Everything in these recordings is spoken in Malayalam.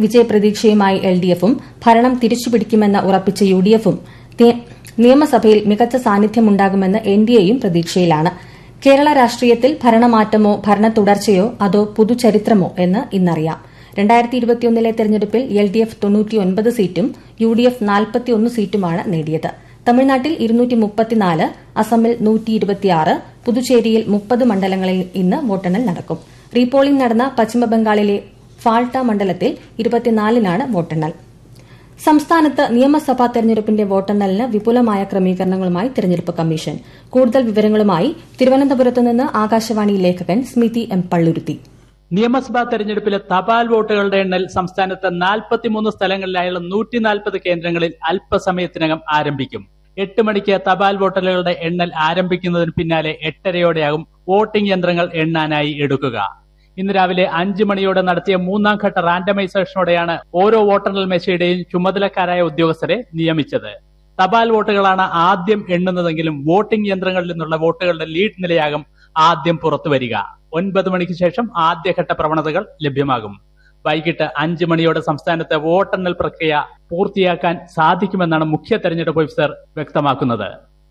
വിജയപ്രതീക്ഷയുമായി എൽഡിഎഫും ഭരണം തിരിച്ചുപിടിക്കുമെന്ന് ഉറപ്പിച്ച യുഡിഎഫും നിയമസഭയിൽ മികച്ച സാന്നിധ്യമുണ്ടാകുമെന്ന് എൻഡിഎയും പ്രതീക്ഷയിലാണ്. കേരള രാഷ്ട്രീയത്തിൽ ഭരണമാറ്റമോ ഭരണ തുടർച്ചയോ അതോ പുതുചരിത്രമോ എന്ന് ഇന്നറിയാം. 2021 തെരഞ്ഞെടുപ്പിൽ എൽഡിഎഫ് 99 സീറ്റും യുഡിഎഫ് 41 സീറ്റുമാണ് നേടിയത്. തമിഴ്നാട്ടിൽ 234, അസമിൽ 126, പുതുച്ചേരിയിൽ 30 മണ്ഡലങ്ങളിൽ ഇന്ന് വോട്ടെണ്ണൽ നടക്കും. റീപോളിംഗ് നടന്ന പശ്ചിമബംഗാളിലെ ഫാൾട്ട മണ്ഡലത്തിൽ 24-നാണ് വോട്ടെണ്ണൽ. സംസ്ഥാനത്ത് നിയമസഭാ തെരഞ്ഞെടുപ്പിന്റെ വോട്ടെണ്ണലിന് വിപുലമായ ക്രമീകരണങ്ങളുമായി തെരഞ്ഞെടുപ്പ് കമ്മീഷൻ. കൂടുതൽ വിവരങ്ങളുമായി തിരുവനന്തപുരത്ത് നിന്ന് ആകാശവാണി ലേഖകൻ സ്മിതി എം പള്ളുരുത്തി. നിയമസഭാ തെരഞ്ഞെടുപ്പിലെ തപാൽ വോട്ടുകളുടെ എണ്ണൽ സംസ്ഥാനത്ത് 43 സ്ഥലങ്ങളിലായുള്ള 140 കേന്ദ്രങ്ങളിൽ അല്പസമയത്തിനകം ആരംഭിക്കും. 8 മണിക്ക് തപാൽ വോട്ടലുകളുടെ എണ്ണൽ ആരംഭിക്കുന്നതിന് പിന്നാലെ 8:30യോടെയാകും വോട്ടിംഗ് യന്ത്രങ്ങൾ എണ്ണാനായി എടുക്കുക. ഇന്ന് രാവിലെ 5 മണിയോടെ നടത്തിയ 3ാം ഘട്ട റാൻഡമൈസേഷനോടെയാണ് ഓരോ വോട്ടെണ്ണൽ മേശയുടെയും ചുമതലക്കാരായ ഉദ്യോഗസ്ഥരെ നിയമിച്ചത്. തപാൽ വോട്ടുകളാണ് ആദ്യം എണ്ണുന്നതെങ്കിലും വോട്ടിംഗ് യന്ത്രങ്ങളിൽ നിന്നുള്ള വോട്ടുകളുടെ ലീഡ് നിലയാകും ആദ്യം പുറത്തുവരിക. 9 മണിക്ക് ശേഷം ആദ്യഘട്ട പ്രവണതകൾ ലഭ്യമാകും. വൈകിട്ട് 5 മണിയോടെ സംസ്ഥാനത്തെ വോട്ടെണ്ണൽ പ്രക്രിയ പൂർത്തിയാക്കാൻ സാധിക്കുമെന്നാണ് മുഖ്യ തെരഞ്ഞെടുപ്പ് ഓഫീസർ വ്യക്തമാക്കുന്നത്.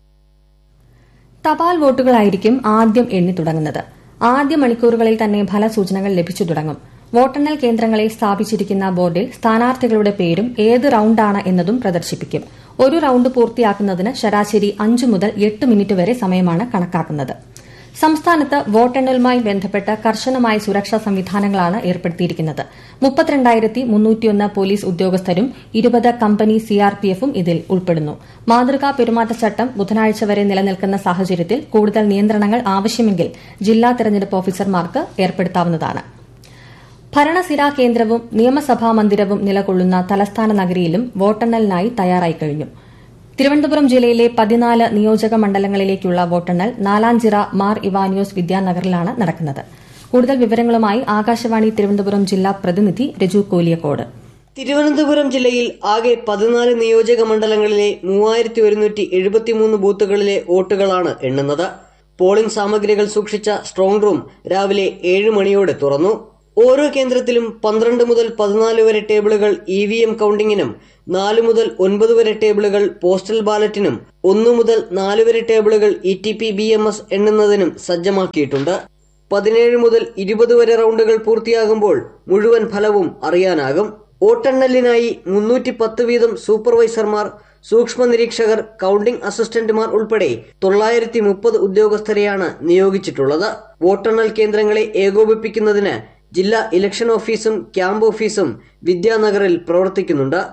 തപാൽ വോട്ടുകളായിരിക്കും ആദ്യം എണ്ണി തുടങ്ങുന്നത്. ആദ്യ മണിക്കൂറുകളിൽ തന്നെ ഫലസൂചനകൾ ലഭിച്ചു തുടങ്ങും. വോട്ടെണ്ണൽ കേന്ദ്രങ്ങളിൽ സ്ഥാപിച്ചിരിക്കുന്ന ബോർഡിൽ സ്ഥാനാർത്ഥികളുടെ പേരും ഏത് റൌണ്ടാണ് എന്നതും പ്രദർശിപ്പിക്കും. ഒരു റൌണ്ട് പൂർത്തിയാക്കുന്നതിന് ശരാശരി 5 മുതൽ 8 മിനിറ്റ് വരെ സമയമാണ് കണക്കാക്കുന്നത്. സംസ്ഥാനത്ത് വോട്ടെണ്ണലുമായി ബന്ധപ്പെട്ട് കർശനമായ സുരക്ഷാ സംവിധാനങ്ങളാണ് ഏർപ്പെടുത്തിയിരിക്കുന്നത്. 32,301 പോലീസ് ഉദ്യോഗസ്ഥരും 20 കമ്പനി സിആർപിഎഫും ഇതിൽ ഉൾപ്പെടുന്നു. മാതൃകാ പെരുമാറ്റച്ചട്ടം ബുധനാഴ്ച വരെ നിലനിൽക്കുന്ന സാഹചര്യത്തിൽ കൂടുതൽ നിയന്ത്രണങ്ങൾ ആവശ്യമെങ്കിൽ ജില്ലാ തെരഞ്ഞെടുപ്പ് ഓഫീസർമാർക്ക് ഏർപ്പെടുത്താവുന്നതാണ്. ഭരണസിരാ കേന്ദ്രവും നിയമസഭാ മന്ദിരവും നിലകൊള്ളുന്ന തലസ്ഥാന നഗരിയിലും വോട്ടെണ്ണലിനായി തയ്യാറായി കഴിഞ്ഞു. തിരുവനന്തപുരം ജില്ലയിലെ 14 നിയോജക മണ്ഡലങ്ങളിലേക്കുള്ള വോട്ടെണ്ണൽ നാലാഞ്ചിറ മാർ ഇവാനിയോസ് വിദ്യാനഗറിലാണ് നടക്കുന്നത്. കൂടുതൽ വിവരങ്ങളുമായി ആകാശവാണി തിരുവനന്തപുരം ജില്ലാ പ്രതിനിധി രജു കോലിയക്കോട്. തിരുവനന്തപുരം ജില്ലയിൽ ആകെ 14 നിയോജക മണ്ഡലങ്ങളിലെ 3173 ബൂത്തുകളിലെ വോട്ടുകളാണ് എണ്ണുന്നത്. പോളിംഗ് സാമഗ്രികൾ സൂക്ഷിച്ച സ്ട്രോങ് റൂം രാവിലെ 7 മണിയോടെ തുറന്നു. ഓരോ കേന്ദ്രത്തിലും 12 മുതൽ 14 വരെ ടേബിളുകൾ ഇവിഎം കൌണ്ടിങ്ങിനും 4 മുതൽ 9 വരെ ടേബിളുകൾ പോസ്റ്റൽ ബാലറ്റിനും 1 മുതൽ 4 വരെ ടേബിളുകൾ ETP-BMS എണ്ണുന്നതിനും സജ്ജമാക്കിയിട്ടുണ്ട്. 17 മുതൽ 20 വരെ റൌണ്ടുകൾ പൂർത്തിയാകുമ്പോൾ മുഴുവൻ ഫലവും അറിയാനാകും. വോട്ടെണ്ണലിനായി 310 വീതം സൂപ്പർവൈസർമാർ, സൂക്ഷ്മ നിരീക്ഷകർ, കൌണ്ടിംഗ് അസിസ്റ്റന്റുമാർ ഉൾപ്പെടെ 930 ഉദ്യോഗസ്ഥരെയാണ് നിയോഗിച്ചിട്ടുള്ളത്. വോട്ടെണ്ണൽ കേന്ദ്രങ്ങളെ ഏകോപിപ്പിക്കുന്നതിന് ജില്ലാ ഇലക്ഷൻ ഓഫീസും ക്യാമ്പ് ഓഫീസും വിദ്യാനഗറിൽ പ്രവർത്തിക്കുന്നുണ്ട്.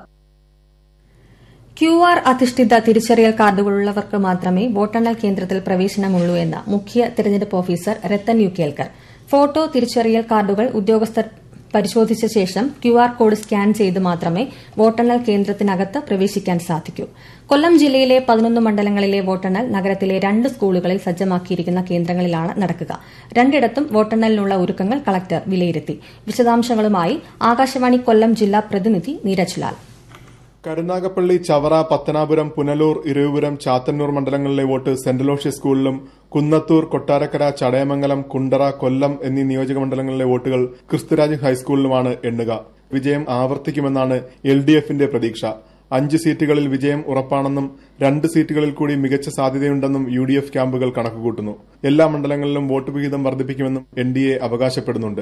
QR അധിഷ്ഠിത തിരിച്ചറിയൽ കാർഡുകളുള്ളവർക്ക് മാത്രമേ വോട്ടെണ്ണൽ കേന്ദ്രത്തിൽ പ്രവേശനമുള്ളൂ എന്ന് മുഖ്യ തെരഞ്ഞെടുപ്പ് officer Ratan U Kelkar. Photo തിരിച്ചറിയൽ കാർഡുകൾ ഉദ്യോഗസ്ഥർ പരിശോധിച്ച ശേഷം QR കോഡ് സ്കാൻ ചെയ്ത് മാത്രമേ വോട്ടെണ്ണൽ കേന്ദ്രത്തിനകത്ത് പ്രവേശിക്കാൻ സാധിക്കൂ. കൊല്ലം ജില്ലയിലെ 11 മണ്ഡലങ്ങളിലെ വോട്ടെണ്ണൽ നഗരത്തിലെ 2 സ്കൂളുകളിൽ സജ്ജമാക്കിയിരിക്കുന്ന കേന്ദ്രങ്ങളിലാണ് നടക്കുക. രണ്ടിടത്തും വോട്ടെണ്ണലിനുള്ള ഒരുക്കങ്ങൾ കളക്ടർ വിലയിരുത്തി. വിശദാംശങ്ങളുമായി ആകാശവാണി കൊല്ലം ജില്ലാ പ്രതിനിധി നീരജ് ലാൽ. കരുനാഗപ്പള്ളി, ചവറ, പത്തനാപുരം, പുനലൂർ, ഇരവിപുരം, ചാത്തന്നൂർ മണ്ഡലങ്ങളിലെ വോട്ട് സെന്റ് അലോഷ്യസ് സ്കൂളിലും കുന്നത്തൂർ, കൊട്ടാരക്കര, ചടയമംഗലം, കുണ്ടറ, കൊല്ലം എന്നീ നിയോജക മണ്ഡലങ്ങളിലെ വോട്ടുകൾ ക്രിസ്തുരാജ് ഹൈസ്കൂളിലുമാണ് എണ്ണുക. വിജയം ആവർത്തിക്കുമെന്നാണ് LDFന്റെ പ്രതീക്ഷ. 5 സീറ്റുകളിൽ വിജയം ഉറപ്പാണെന്നും 2 സീറ്റുകളിൽ കൂടി മികച്ച സാധ്യതയുണ്ടെന്നും UDF ക്യാമ്പുകൾ കണക്കുകൂട്ടുന്നു. എല്ലാ മണ്ഡലങ്ങളിലും വോട്ട് വിഹിതം വർദ്ധിപ്പിക്കുമെന്നും NDA അവകാശപ്പെടുന്നുണ്ട്.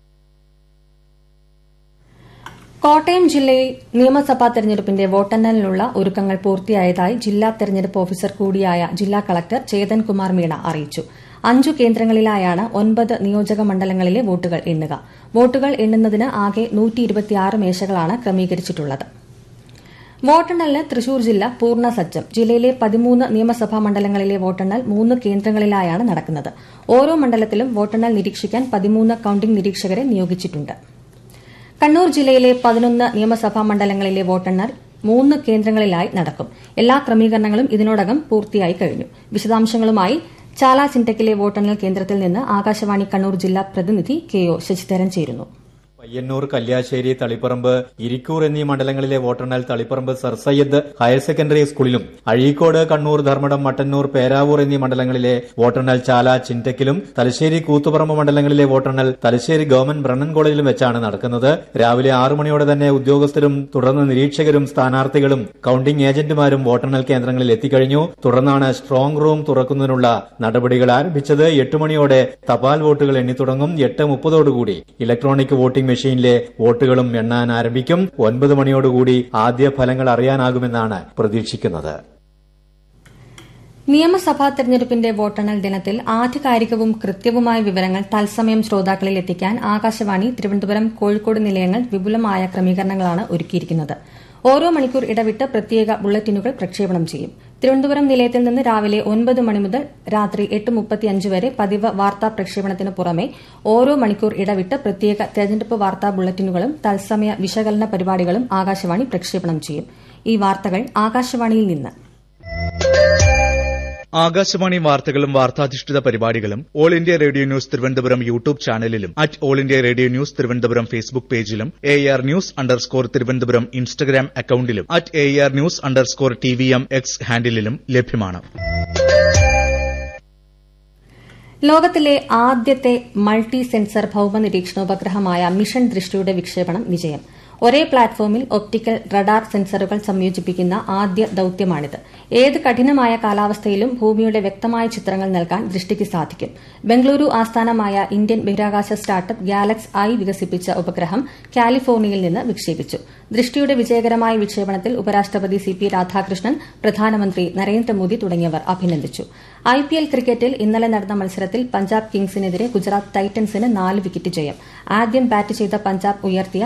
കോട്ടയം ജില്ലയിൽ നിയമസഭാ തെരഞ്ഞെടുപ്പിന്റെ വോട്ടെണ്ണലിനുള്ള ഒരുക്കങ്ങൾ പൂർത്തിയായതായി ജില്ലാ തെരഞ്ഞെടുപ്പ് ഓഫീസർ കൂടിയായ ജില്ലാ കളക്ടർ ചേതൻ കുമാർ മീണ അറിയിച്ചു. 5 കേന്ദ്രങ്ങളിലായാണ് 9 നിയോജക മണ്ഡലങ്ങളിലെ വോട്ടുകൾ എണ്ണുക. വോട്ടുകൾ എണ്ണുന്നതിന് ആകെ 126 മേശകളാണ് ക്രമീകരിച്ചിട്ടുള്ളത്. വോട്ടെണ്ണലിന് തൃശൂർ ജില്ല പൂർണ്ണ സജ്ജം. ജില്ലയിലെ 13 നിയമസഭാ മണ്ഡലങ്ങളിലെ വോട്ടെണ്ണൽ 3 കേന്ദ്രങ്ങളിലായാണ് നടക്കുന്നത്. ഓരോ മണ്ഡലത്തിലും വോട്ടെണ്ണൽ നിരീക്ഷിക്കാൻ 13 കൌണ്ടിംഗ് നിരീക്ഷകരെ നിയോഗിച്ചിട്ടുണ്ട്. കണ്ണൂർ ജില്ലയിലെ 11 നിയമസഭാ മണ്ഡലങ്ങളിലെ വോട്ടെണ്ണൽ 3 കേന്ദ്രങ്ങളിലായി നടക്കും. എല്ലാ ക്രമീകരണങ്ങളും ഇതിനോടകം പൂർത്തിയായി കഴിഞ്ഞു. വിശദാംശങ്ങളുമായി ചാല സിൻടെക്കിലെ വോട്ടെണ്ണൽ കേന്ദ്രത്തിൽ നിന്ന് ആകാശവാണി കണ്ണൂർ ജില്ലാ പ്രതിനിധി KO ശശിധരൻ ചേരുന്നു. പയ്യന്നൂർ, കല്യാശ്ശേരി, തളിപ്പറമ്പ്, ഇരിക്കൂർ എന്നീ മണ്ഡലങ്ങളിലെ വോട്ടെണ്ണൽ Taliparamba sir Syed higher secondary സ്കൂളിലും, അഴീക്കോട്, കണ്ണൂർ, ധർമ്മടം, മട്ടന്നൂർ, പേരാവൂർ എന്നീ മണ്ഡലങ്ങളിലെ വോട്ടെണ്ണൽ ചാല ചിൻറ്റക്കിലും, തലശ്ശേരി, കൂത്തുപറമ്പ് മണ്ഡലങ്ങളിലെ വോട്ടെണ്ണൽ തലശ്ശേരി ഗവൺമെന്റ് ബ്രണ്ണൻ കോളേജിലും വെച്ചാണ് നടക്കുന്നത്. രാവിലെ 6 മണിയോടെ തന്നെ ഉദ്യോഗസ്ഥരും തുടർന്ന് നിരീക്ഷകരും സ്ഥാനാർത്ഥികളും കൌണ്ടിംഗ് ഏജന്റുമാരും വോട്ടെണ്ണൽ കേന്ദ്രങ്ങളിൽ എത്തിക്കഴിഞ്ഞു. തുടർന്നാണ് സ്ട്രോങ് റൂം തുറക്കുന്നതിനുള്ള നടപടികൾ ആരംഭിച്ചത്. 8 മണിയോടെ തപാൽ വോട്ടുകൾ എണ്ണിത്തുടങ്ങും. 8:30ഓടുകൂടി ഇലക്ട്രോണിക് വോട്ടിംഗ് മെഷീനിലെ വോട്ടുകളും എണ്ണാൻ ആരംഭിക്കും. 9 മണിയോടുകൂടി ആദ്യ ഫലങ്ങൾ അറിയാനാകുമെന്നാണ് പ്രതീക്ഷിക്കുന്നത്. നിയമസഭാ തെരഞ്ഞെടുപ്പിന്റെ വോട്ടെണ്ണൽ ദിനത്തിൽ ആധികാരികവും കൃത്യവുമായ വിവരങ്ങൾ തത്സമയം ശ്രോതാക്കളിൽ എത്തിക്കാൻ ആകാശവാണി തിരുവനന്തപുരം, കോഴിക്കോട് നിലയങ്ങൾ വിപുലമായ ക്രമീകരണങ്ങളാണ് ഒരുക്കിയിരിക്കുന്നത്. ഓരോ മണിക്കൂർ ഇടവിട്ട് പ്രത്യേക ബുള്ളറ്റിനുകൾ പ്രക്ഷേപണം ചെയ്യും. തിരുവനന്തപുരം നിലയത്തിൽ നിന്ന് രാവിലെ 9 മണി മുതൽ രാത്രി 8:35 വരെ പതിവ് വാർത്താ പ്രക്ഷേപണത്തിന് പുറമെ ഓരോ മണിക്കൂർ ഇടവിട്ട് പ്രത്യേക തെരഞ്ഞെടുപ്പ് വാർത്താ ബുള്ളറ്റിനുകളും തത്സമയ വിശകലന പരിപാടികളും ആകാശവാണി പ്രക്ഷേപണം ചെയ്യും. ഈ വാർത്തകൾ ആകാശവാണിയിൽ നിന്ന്. ആകാശവാണി വാർത്തകളും വാർത്താധിഷ്ഠിത പരിപാടികളും all India radio news Thiruvananthapuram YouTube ചാനലിലും all India radio news Thiruvananthapuram Facebook പേജിലും AR News_ തിരുവനന്തപുരം ഇൻസ്റ്റഗ്രാം അക്കൌണ്ടിലും AR News_TVM X ഹാൻഡിലും ലഭ്യമാണ്. ലോകത്തിലെ ആദ്യത്തെ മൾട്ടി സെൻസർ ഭൌമ നിരീക്ഷണോപഗ്രഹമായ മിഷൻ ദൃഷ്ടിയുടെ വിക്ഷേപണം വിജയം. ഒരേ പ്ലാറ്റ്ഫോമിൽ ഒപ്റ്റിക്കൽ റഡാർ സെൻസറുകൾ സംയോജിപ്പിക്കുന്ന ആദ്യ ദൌത്യമാണിത്. ഏത് കഠിനമായ കാലാവസ്ഥയിലും ഭൂമിയുടെ വ്യക്തമായ ചിത്രങ്ങൾ നൽകാൻ ദൃഷ്ടിക്ക് സാധിക്കും. ബംഗളൂരു ആസ്ഥാനമായ ഇന്ത്യൻ ബഹിരാകാശ സ്റ്റാർട്ടപ്പ് ഗാലക്സ് ഐ വികസിപ്പിച്ച ഉപഗ്രഹം കാലിഫോർണിയയിൽ നിന്ന് വിക്ഷേപിച്ചു. ദൃഷ്ടിയുടെ വിജയകരമായ വിക്ഷേപണത്തിൽ ഉപരാഷ്ട്രപതി CP രാധാകൃഷ്ണൻ, പ്രധാനമന്ത്രി നരേന്ദ്രമോദി തുടങ്ങിയവർ അഭിനന്ദിച്ചു. IPL ക്രിക്കറ്റിൽ ഇന്നലെ നടന്ന മത്സരത്തിൽ പഞ്ചാബ് കിങ്സിനെതിരെ ഗുജറാത്ത് ടൈറ്റൻസിന് 4 വിക്കറ്റ് ജയം. ആദ്യം ബാറ്റ് ചെയ്ത പഞ്ചാബ് ഉയർത്തിയ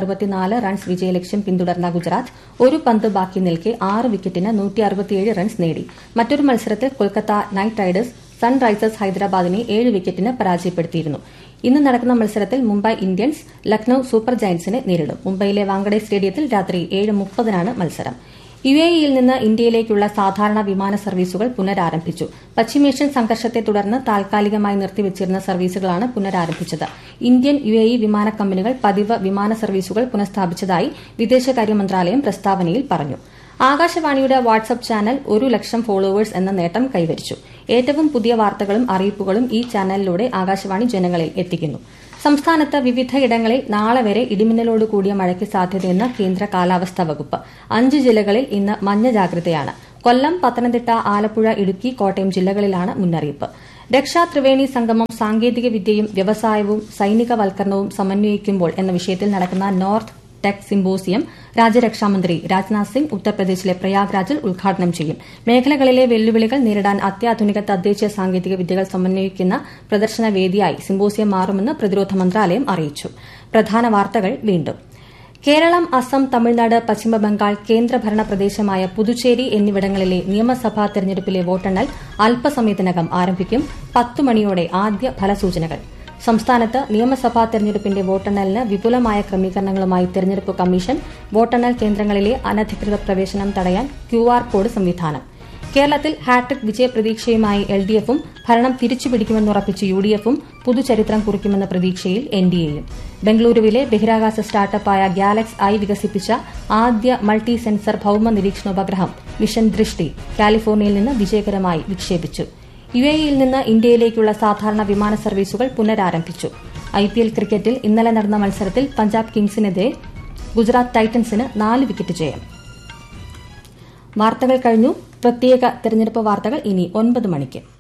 164 റൺസ് വിജയലക്ഷ്യം പിന്തുടർന്ന ഗുജറാത്ത് ഒരു പന്ത് ബാക്കി നിൽക്കെ 6 വിക്കറ്റിന് 167 റൺസ് നേടി. മറ്റൊരു മത്സരത്തിൽ കൊൽക്കത്ത നൈറ്റ് റൈഡേഴ്സ് സൺറൈസേഴ്സ് ഹൈദരാബാദിനെ 7 വിക്കറ്റിന് പരാജയപ്പെടുത്തിയിരുന്നു. ഇന്ന് നടക്കുന്ന മത്സരത്തിൽ മുംബൈ ഇന്ത്യൻസ് ലക്നൌ സൂപ്പർ ജയന്റ്സിനെ നേരിടും. മുംബൈയിലെ വാങ്കഡെ സ്റ്റേഡിയത്തിൽ രാത്രി 7:30-നാണ് മത്സരം. UAEയിൽ നിന്ന് ഇന്ത്യയിലേക്കുള്ള സാധാരണ വിമാന സർവീസുകൾ പുനരാരംഭിച്ചു. പശ്ചിമേഷ്യൻ സംഘർഷത്തെ തുടർന്ന് താൽക്കാലികമായി നിർത്തിവച്ചിരുന്ന സർവീസുകളാണ് പുനരാരംഭിച്ചത്. ഇന്ത്യൻ UAE വിമാന കമ്പനികൾ പതിവ് വിമാന സർവീസുകൾ പുനഃസ്ഥാപിച്ചതായി വിദേശകാര്യ മന്ത്രാലയം പ്രസ്താവനയിൽ പറഞ്ഞു. ആകാശവാണിയുടെ വാട്സ്ആപ്പ് ചാനൽ 1 ലക്ഷം ഫോളോവേഴ്സ് എന്ന നേട്ടം കൈവരിച്ചു. ഏറ്റവും പുതിയ വാർത്തകളും അറിയിപ്പുകളും ഈ ചാനലിലൂടെ ആകാശവാണി ജനങ്ങളിൽ എത്തിക്കുന്നു. സംസ്ഥാനത്ത് വിവിധയിടങ്ങളിൽ നാളെ വരെ ഇടിമിന്നലോട് കൂടിയ മഴയ്ക്ക് സാധ്യതയെന്ന് കേന്ദ്ര കാലാവസ്ഥാ വകുപ്പ്. 5 ജില്ലകളിൽ ഇന്ന് മഞ്ഞ ജാഗ്രതയാണ്. കൊല്ലം, പത്തനംതിട്ട, ആലപ്പുഴ, ഇടുക്കി, കോട്ടയം ജില്ലകളിലാണ് മുന്നറിയിപ്പ്. രക്ഷാ ത്രിവേണി സംഗമം സാങ്കേതിക വിദ്യയും വ്യവസായവും സൈനികവൽക്കരണവും സമന്വയിക്കുമ്പോൾ എന്ന വിഷയത്തിൽ നടക്കുന്ന നോർത്ത് ടെക് സിംബോസിയം രാജ്യരക്ഷാമന്ത്രി രാജ്നാഥ് സിംഗ് ഉത്തർപ്രദേശിലെ പ്രയാഗ്രാജിൽ ഉദ്ഘാടനം ചെയ്യും. മേഖലകളിലെ വെല്ലുവിളികൾ നേരിടാൻ അത്യാധുനിക തദ്ദേശീയ സാങ്കേതിക വിദ്യകൾ സമന്വയിക്കുന്ന പ്രദർശന വേദിയായി സിംബോസിയം മാറുമെന്ന് പ്രതിരോധ മന്ത്രാലയം അറിയിച്ചു. പ്രധാന വാർത്തകൾ വീണ്ടും. കേരളം, അസം, തമിഴ്നാട്, പശ്ചിമബംഗാൾ, കേന്ദ്രഭരണ പ്രദേശമായ പുതുച്ചേരി എന്നിവിടങ്ങളിലെ നിയമസഭാ തെരഞ്ഞെടുപ്പിലെ വോട്ടെണ്ണൽ അല്പസമയത്തിനകം ആരംഭിക്കും. 10 മണിയോടെ ആദ്യ ഫലസൂചനകൾ. സംസ്ഥാനത്ത് നിയമസഭാ തെരഞ്ഞെടുപ്പിന്റെ വോട്ടെണ്ണലിന് വിപുലമായ ക്രമീകരണങ്ങളുമായി തെരഞ്ഞെടുപ്പ് കമ്മീഷൻ. വോട്ടെണ്ണൽ കേന്ദ്രങ്ങളിലെ അനധികൃത പ്രവേശനം തടയാൻ QR കോഡ് സംവിധാനം. കേരളത്തിൽ ഹാട്രിക് വിജയപ്രതീക്ഷയുമായി LDFും ഭരണം തിരിച്ചുപിടിക്കുമെന്നുറപ്പിച്ച് UDFും പുതുചരിത്രം കുറിക്കുമെന്ന പ്രതീക്ഷയിൽ NDAയും. ബംഗളൂരുവിലെ ബഹിരാകാശ സ്റ്റാർട്ടപ്പായ ഗാലക്സ് ഐ വികസിപ്പിച്ച ആദ്യ മൾട്ടി സെൻസർ ഭൌമ നിരീക്ഷണോപഗ്രഹം മിഷൻ ദൃഷ്ടി കാലിഫോർണിയയിൽ നിന്ന് വിജയകരമായി വിക്ഷേപിച്ചു. UAEയിൽ നിന്ന് ഇന്ത്യയിലേക്കുള്ള സാധാരണ വിമാന സർവീസുകൾ പുനരാരംഭിച്ചു. IPL ക്രിക്കറ്റിൽ ഇന്നലെ നടന്ന മത്സരത്തിൽ പഞ്ചാബ് കിങ്സിനെതിരെ ഗുജറാത്ത് ടൈറ്റൻസിന് 4 വിക്കറ്റ് ജയം. വാർത്തകൾ കഴിഞ്ഞു. പ്രത്യേക തെരഞ്ഞെടുപ്പ് വാർത്തകൾ ഇനി 9 മണിക്ക്.